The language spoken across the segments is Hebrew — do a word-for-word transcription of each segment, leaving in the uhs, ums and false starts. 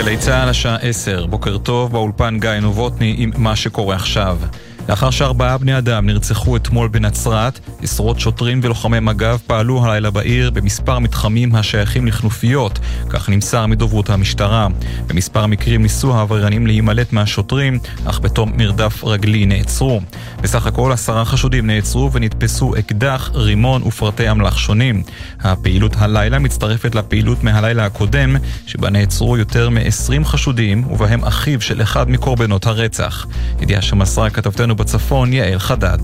גלי צהל השעה עשר, בוקר טוב, באולפן גיא נובוטני עם מה שקורה עכשיו. לאחר שארבעה בני אדם נרצחו אתמול בנצרת, עשרות שוטרים ולוחמי מג"ב פעלו הלילה בעיר במספר מתחמים השייכים לכנופיות, כך נמסר מדוברות המשטרה. במספר מקרים ניסו העבריינים להימלט מהשוטרים, אך בתום מרדף רגלי נעצרו. בסך הכל עשרה חשודים נעצרו ונתפסו אקדח, רימון ופרטי אמל"ח שונים. הפעילות הלילה מצטרפת לפעילות מהלילה הקודם, שבה נעצרו יותר מ-עשרים חשודים, ובהם אחיו של אחד מקורבנות הרצח. ידיעה שמסרה כתבתנו בצפון יעל חדד.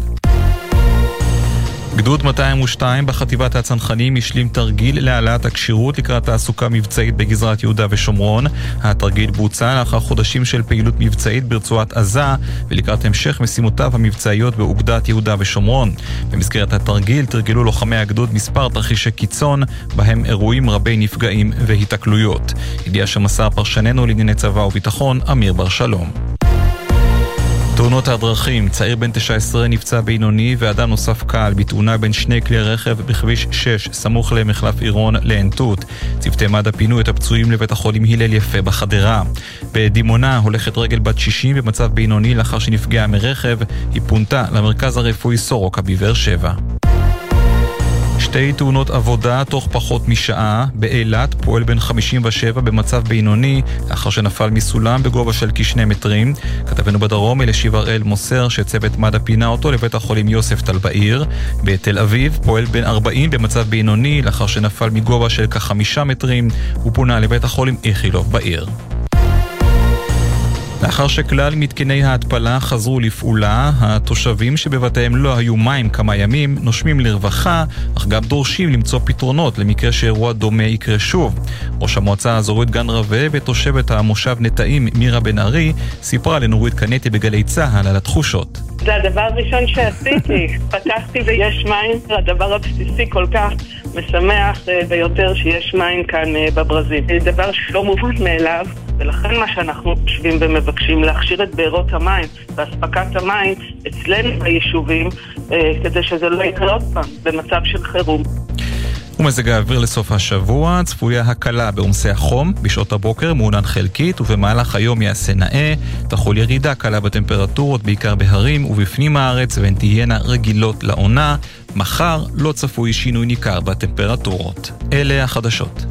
גדוד מאתיים ושתיים בחטיבת הצנחנים השלים תרגיל להעלאת הקשירות לקראת תעסוקה מבצעית בגזרת יהודה ושומרון. התרגיל בוצע לאחר חודשים של פעילות מבצעית ברצועת עזה ולקראת המשך משימותיו המבצעיות באוגדת יהודה ושומרון. במסגרת התרגיל תרגלו לוחמי הגדוד מספר תרחישי קיצון, בהם אירועים רבי נפגעים והתקלויות. ידיעה שמסר פרשננו לענייני צבא וביטחון אמיר בר שלום. תאונות הדרכים, צעיר בן תשע עשרה נפצע בינוני ואדם נוסף קל בתאונה בין שני כלי רכב בכביש שש סמוך למחלף עירון לעין תות. צוותי מד"א פינו את הפצועים לבית החולים הלל יפה בחדרה. בדימונה הולכת רגל בת שישים במצב בינוני לאחר שנפגעה מרכב, היא פונתה למרכז הרפואי סורוקה בבאר שבע. שתי תאונות עבודה תוך פחות משעה. באילת פועל בן חמישים ושבע במצב בינוני לאחר שנפל מסולם בגובה של כשני מטרים. כתבנו בדרום אלישיב הראל מוסר שצוות מד"א פינה אותו לבית החולים יוסף טל בעיר. בתל אביב פועל בן ארבעים במצב בינוני לאחר שנפל מגובה של כחמישה מטרים ופונה לבית החולים איכילוב בעיר. לאחר שכלל מתקני ההתפלה חזרו לפעולה, התושבים שבבתיהם לא היו מים כמה ימים נושמים לרווחה, אך גם דורשים למצוא פתרונות למקרה שאירוע דומה יקרה שוב. ראש המועצה האזורית גן רווה ותושבת המושב נטעים מירה בן ארי סיפרה לנורית קנטי בגלי צהל על התחושות. זה הדבר הראשון שעשיתי, פתחתי ויש מים, הדבר הבסיסי כל כך משמח ביותר שיש מים כאן בברזיל. זה דבר שלא מובן מאליו, ולכן מה שאנחנו חושבים ומבקשים להכשיר את בארות המים והספקת המים אצלנו ביישובים, כדי שזה לא יקרה עוד פעם במצב של חירום. ומזג האוויר לסוף השבוע, צפויה הקלה בעומסי החום, בשעות הבוקר מעונן חלקית ובמהלך היום יעשה נאה, תחול ירידה קלה בטמפרטורות בעיקר בהרים ובפנים הארץ והן תהיינה רגילות לעונה. מחר לא צפוי שינוי ניכר בטמפרטורות. אלה החדשות.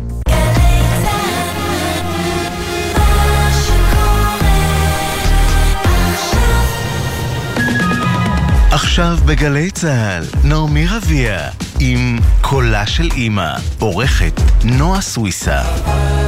עכשיו בגלי צהל, נעמי רביע עם קולה של אמא, עורכת נועה סוויסה.